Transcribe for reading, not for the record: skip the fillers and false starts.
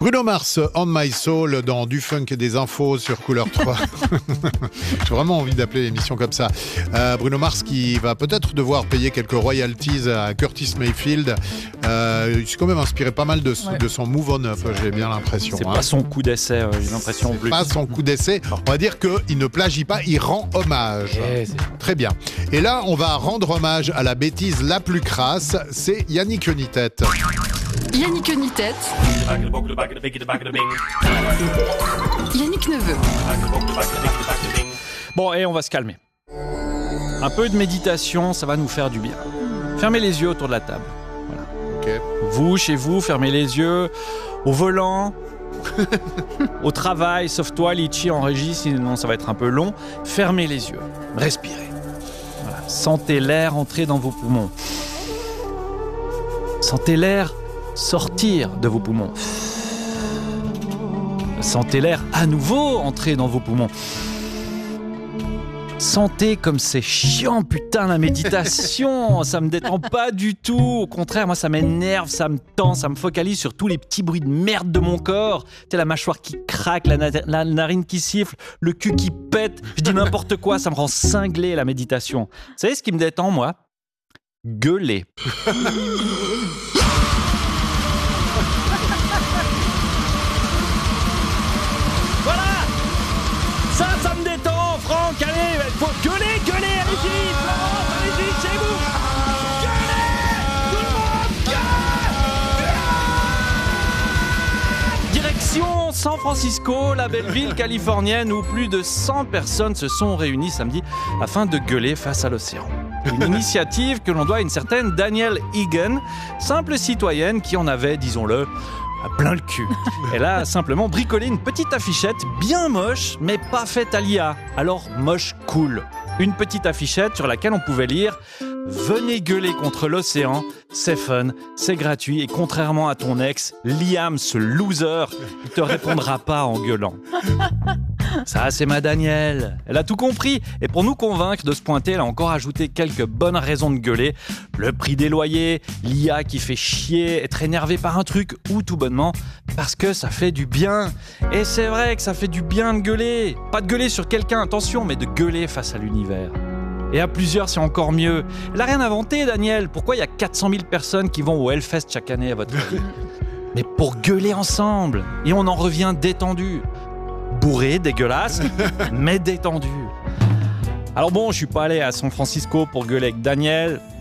Bruno Mars, On My Soul, dans Du Funk et des Infos sur Couleur 3. J'ai vraiment envie d'appeler l'émission comme ça. Bruno Mars qui va peut-être devoir payer quelques royalties à Curtis Mayfield. Il s'est quand même inspiré pas mal de son Move On Up, j'ai bien l'impression. C'est pas son coup d'essai, j'ai l'impression. C'est pas son coup d'essai. On va dire qu'il ne plagie pas, il rend hommage. Très bien. Et là, on va rendre hommage à la bêtise la plus crasse, c'est Yannick Unitête. Yannick Unitête. Yannick Neveu. Bon, et on va se calmer. Un peu de méditation, ça va nous faire du bien. Fermez les yeux autour de la table. Voilà. Okay. Vous, chez vous, fermez les yeux. Au volant, au travail, sauf toi, Litchi, en régie, sinon ça va être un peu long. Fermez les yeux. Respirez. Voilà. Sentez l'air entrer dans vos poumons. Sentez l'air sortir de vos poumons. Sentez l'air à nouveau entrer dans vos poumons. Sentez comme c'est chiant, putain, la méditation. Ça me détend pas du tout. Au contraire, moi, ça m'énerve, ça me tend, ça me focalise sur tous les petits bruits de merde de mon corps. Tu sais, la mâchoire qui craque, la narine qui siffle, le cul qui pète. Je dis n'importe quoi, ça me rend cinglé, la méditation. Vous savez ce qui me détend, moi ? Gueuler. Ça me détend, Franck, allez, faut gueuler, allez-y, Florence, allez-y, chez vous, gueulez, tout le monde, gueulez. Direction San Francisco, la belle ville californienne où plus de 100 personnes se sont réunies samedi afin de gueuler face à l'océan. Une initiative que l'on doit à une certaine Danielle Egan, simple citoyenne qui en avait, disons-le, plein le cul. Elle a simplement bricolé une petite affichette bien moche, mais pas faite à l'IA. Alors moche cool. Une petite affichette sur laquelle on pouvait lire « Venez gueuler contre l'océan, c'est fun, c'est gratuit et contrairement à ton ex, Liam, ce loser, il te répondra pas en gueulant. » Ça, c'est ma Danielle. Elle a tout compris. Et pour nous convaincre de se pointer, elle a encore ajouté quelques bonnes raisons de gueuler. Le prix des loyers, l'IA qui fait chier, être énervé par un truc, ou tout bonnement, parce que ça fait du bien. Et c'est vrai que ça fait du bien de gueuler. Pas de gueuler sur quelqu'un, attention, mais de gueuler face à l'univers. Et à plusieurs, c'est encore mieux. Elle n'a rien inventé, Danielle. Pourquoi il y a 400 000 personnes qui vont au Hellfest chaque année, à votre avis ? Mais pour gueuler ensemble. Et on en revient détendu. Bourré, dégueulasse, mais détendu. Alors bon, je suis pas allé à San Francisco pour gueuler avec Daniel.